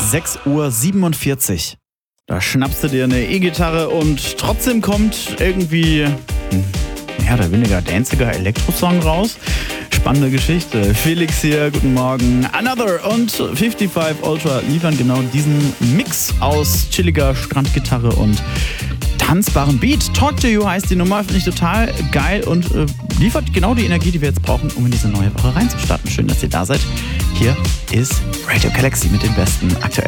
6:47 Uhr. Da schnappst du dir eine E-Gitarre und trotzdem kommt irgendwie mehr oder weniger danziger Elektrosong raus. Spannende Geschichte. Felix hier, guten Morgen. Another und 55 Ultra liefern genau diesen Mix aus chilliger Strandgitarre und tanzbaren Beat. Talk to You heißt die Nummer, finde ich total geil und liefert genau die Energie, die wir jetzt brauchen, um in diese neue Woche reinzustarten. Schön, dass ihr da seid. Hier ist Radio Galaxy mit den besten aktuellen